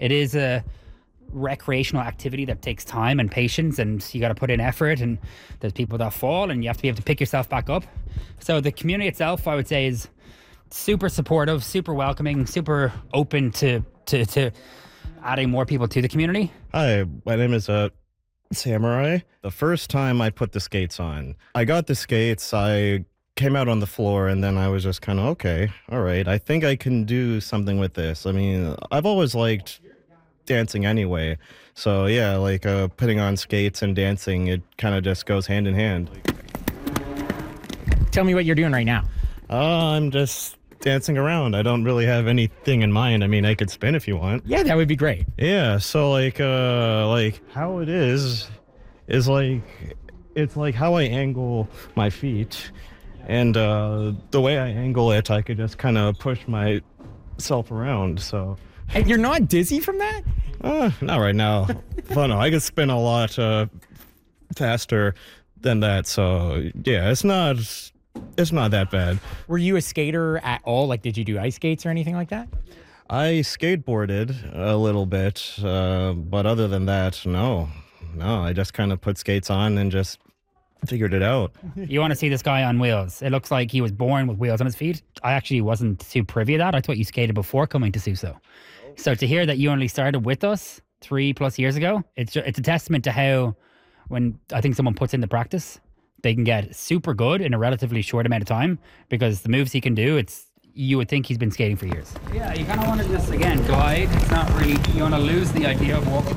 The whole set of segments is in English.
It is a recreational activity that takes time and patience, and you got to put in effort, and there's people that fall and you have to be able to pick yourself back up. So the community itself, I would say, is super supportive, super welcoming, super open to adding more people to the community. Hi, my name is Samurai. The first time I put the skates on, I got the skates, I came out on the floor, and then I was just kind of, okay, all right, I think I can do something with this. I mean, I've always liked dancing anyway. So yeah, like putting on skates and dancing, it kind of just goes hand in hand. Tell me what you're doing right now. I'm just dancing around. I don't really have anything in mind. I mean, I could spin if you want. Yeah, that would be great. Yeah, so like how it is like, it's like how I angle my feet, and the way I angle it, I could just kind of push myself around, so. And you're not dizzy from that? Not right now. Well, no, I could spin a lot faster than that, so yeah, it's not that bad. Were you a skater at all? Like, did you do ice skates or anything like that? I skateboarded a little bit, but other than that, no, I just kind of put skates on and just figured it out. You want to see this guy on wheels. It looks like he was born with wheels on his feet. I actually wasn't too privy to that. I thought you skated before coming to Suso. So to hear that you only started with us 3+ years ago, it's a testament to how, when I think someone puts into practice, they can get super good in a relatively short amount of time, because the moves he can do, you would think he's been skating for years. Yeah, you kind of want to just, again, glide. It's not really, you want to lose the idea of walking.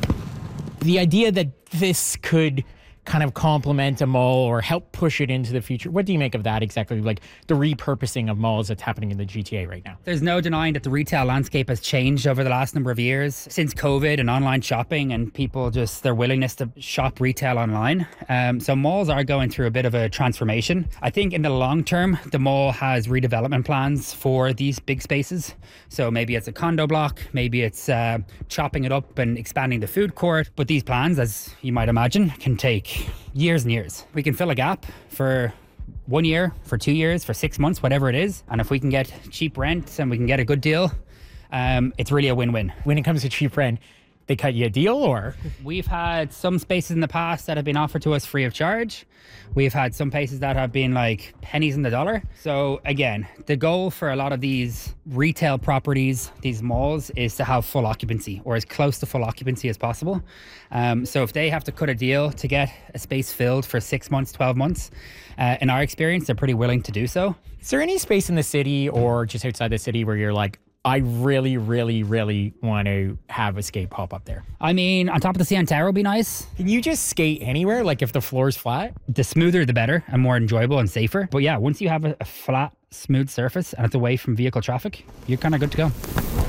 The idea that this could kind of complement a mall or help push it into the future. What do you make of that exactly? Like the repurposing of malls that's happening in the GTA right now? There's no denying that the retail landscape has changed over the last number of years since COVID and online shopping, and people just their willingness to shop retail online. So malls are going through a bit of a transformation. I think in the long term, the mall has redevelopment plans for these big spaces. So maybe it's a condo block, maybe it's chopping it up and expanding the food court. But these plans, as you might imagine, can take years and years. We can fill a gap for 1 year, for 2 years, for 6 months, whatever it is. And if we can get cheap rent and we can get a good deal, it's really a win-win. When it comes to cheap rent, they cut you a deal, or? We've had some spaces in the past that have been offered to us free of charge. We've had some places that have been like pennies in the dollar. So again, the goal for a lot of these retail properties, these malls, is to have full occupancy, or as close to full occupancy as possible. So if they have to cut a deal to get a space filled for 6 months, 12 months, in our experience, they're pretty willing to do so. Is there any space in the city or just outside the city where you're like, I really, really, really want to have a skate pop up there? I mean, on top of the CN Tower would be nice. Can you just skate anywhere, like if the floor is flat? The smoother, the better, and more enjoyable and safer. But yeah, once you have a flat, smooth surface and it's away from vehicle traffic, you're kind of good to go.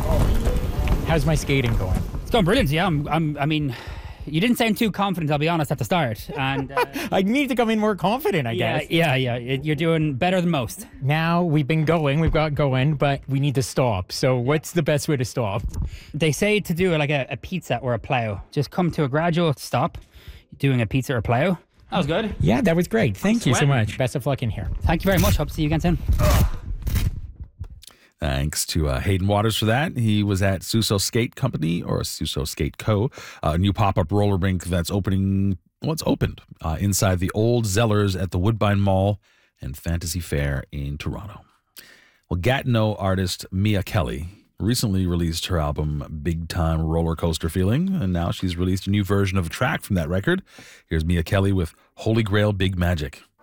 How's my skating going? It's going brilliant, yeah. I mean, you didn't sound too confident, I'll be honest, at the start. And I need to come in more confident, I guess. Yeah. You're doing better than most. Now we've got going, but we need to stop. So what's the best way to stop? They say to do like a pizza or a plow. Just come to a gradual stop, doing a pizza or a plow. That was good. Yeah, that was great. Thank you so much. Best of luck in here. Thank you very much. Hope to see you again soon. Thanks to Hayden Waters for that. He was at Suso Skate Company, or Suso Skate Co., a new pop-up roller rink that's opened inside the old Zellers at the Woodbine Mall and Fantasy Fair in Toronto. Well, Gatineau artist Mia Kelly recently released her album Big Time Roller Coaster Feeling, and now she's released a new version of a track from that record. Here's Mia Kelly with Holy Grail Big Magic.